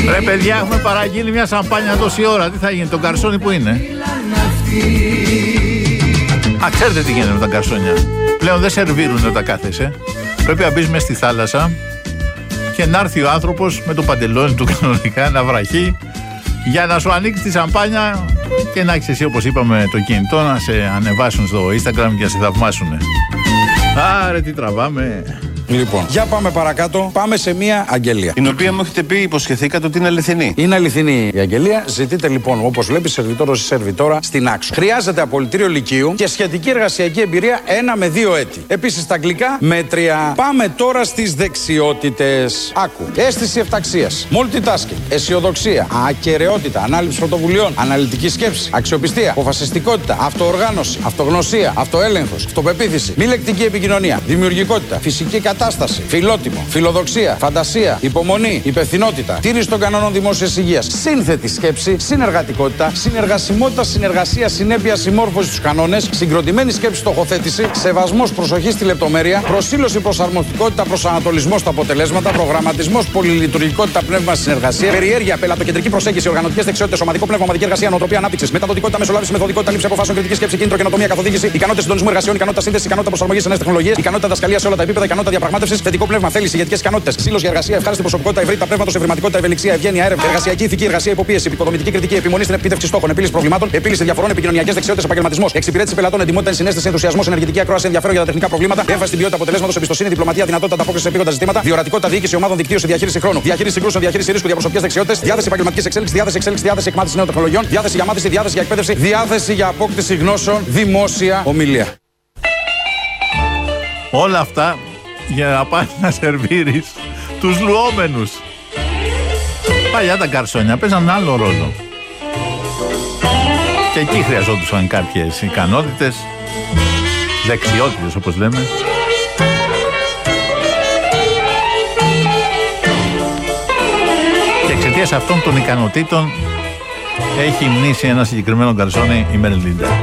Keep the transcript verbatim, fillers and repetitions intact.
Ρε παιδιά, έχουμε παραγγείλει μια σαμπάνια τόση ώρα. Τι θα γίνει, το καρσόνι που είναι? Α, ξέρετε τι γίνεται με τα καρσόνια. Πλέον δεν σερβίρουν όταν κάθεσαι. Πρέπει να μπεις μες στη θάλασσα και να έρθει ο άνθρωπος με το παντελόνι του κανονικά να βραχεί για να σου ανοίξει τη σαμπάνια και να έχεις εσύ, όπως είπαμε, το κινητό να σε ανεβάσουν στο Instagram και να σε θαυμάσουν. Άρε, τι τραβάμε. Λοιπόν, για πάμε παρακάτω. Πάμε σε μία αγγελία. Την οποία μου έχετε πει, υποσχεθήκατε ότι είναι αληθινή. Είναι αληθινή η αγγελία. Ζητείτε λοιπόν, όπως βλέπει, σερβιτόρος ή σερβιτόρα στην Άξο. Χρειάζεται απολυτήριο λυκείου και σχετική εργασιακή εμπειρία ένα με δύο έτη. Επίσης στα αγγλικά μέτρια. Πάμε τώρα στις δεξιότητες. Άκου. Αίσθηση ευταξίας. Multitasking. Αισιοδοξία. Ακεραιότητα. Ανάληψη πρωτοβουλειών. Αναλυτική σκέψη. Αξιοπιστία. Αποφασιστικότητα. Αυτοοργάνωση. Αυτογνωσία. Αυτοέλεγχος. Αυτοπεποίθηση. Μη λεκτική επικοινωνία. Δημιουργικότητα. Φυσική κατάσταση. Κατάσταση, φιλότιμο, φιλοδοξία, φαντασία, υπομονή, υπευθυνότητα, τήρηση των κανόνων δημόσιας υγείας, σύνθετη σκέψη, συνεργατικότητα, συνεργασιμότητα, συνεργασία, συνέπεια, συμμόρφωση στους κανόνες, συγκροτημένη σκέψη, στοχοθέτηση, σεβασμός, προσοχή στη λεπτομέρεια, προσήλωση, προσαρμοστικότητα, προσανατολισμός στα αποτελέσματα, προγραμματισμός, πολυλειτουργικότητα, πνεύμα συνεργασία, περιέργεια, πελατοκεντρική προσέγγιση, οργανωτικές δεξιότητες, σωματικό πνεύμα, ομαδική εργασία, νοοτροπία ανάπτυξης, μεταδοτικότητα, μεσολάβηση, μεθοδικότητα, λήψη αποφάσεων, κριτική σκέψη, κίνητρο, καινοτομία, καθοδήγηση, ικανότητα συντονισμού εργασιών, ικανότητα σύνδεση, ικανότητα προσαρμογής σε νέες τεχνολογίες, ικανότητα δασκαλίας σε όλα τα επίπεδα, ικανότητα διαπραγμάτευσης, θετικό πνεύμα, θέληση, ηγετικές ικανότητες, ξύλος για εργασία, ευχάριστη προσωπικότητα, ευρύτητα πνεύματος, ευρηματικότητα, ευελιξία, ευγένεια, έρευνα, εργασιακή ηθική, εργασία, υποπίεση, επικοδομητική κριτική, επιμονή στην επίτευξη στόχων, επίλυση προβλημάτων, επίλυση διαφορών, επικοινωνιακές δεξιότητες, επαγγελματισμός, εξυπηρέτηση πελατών, εντιμότητα, συνέστηση, ενθουσιασμός, ενεργητική ακρόαση, ενδιαφέρον για τα τεχνικά προβλήματα, έμφαση στην ποιότητα αποτελέσματος, εμπιστοσύνη, διπλωματία, δυνατότητα ανταπόκριση σε επίγοντα ζητήματα, διορατικότητα, διοίκηση ομάδων, δικτύωση, διαχείριση χρόνου, διαχείριση συγκρούσεων, διαχείριση ρίσκου, διαπροσωπικές δεξιότητες, διάθεση επαγγελματικής εξέλιξης, διάθεση εξέλιξη, διάθεση εκμάθηση νέων τεχνολογιών, διάθεση για μάθηση, διάθεση για εκπαίδευση, διάθεση για απόκτηση γνώσεων, δημόσια ομιλία. Όλα αυτά για να πας να σερβίρεις τους λουόμενους. Παλιά τα καρσόνια παίζαν άλλο ρόλο. Και εκεί χρειαζόντουσαν κάποιες ικανότητες, δεξιότητες όπως λέμε. Και εξαιτίας αυτών των ικανοτήτων έχει μνήσει ένα συγκεκριμένο καρσόνι η Μερλίντα.